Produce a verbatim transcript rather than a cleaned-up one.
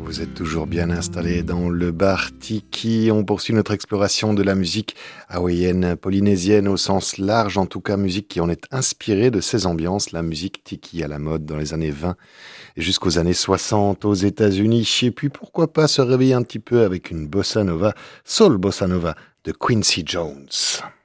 Vous êtes toujours bien installé dans le bar Tiki. On poursuit notre exploration de la musique hawaïenne, polynésienne au sens large, en tout cas musique qui en est inspirée de ces ambiances, la musique Tiki à la mode dans les années vingt et jusqu'aux années soixante aux États-Unis. Et puis pourquoi pas se réveiller un petit peu avec une bossa nova, soul bossa nova de Quincy Jones.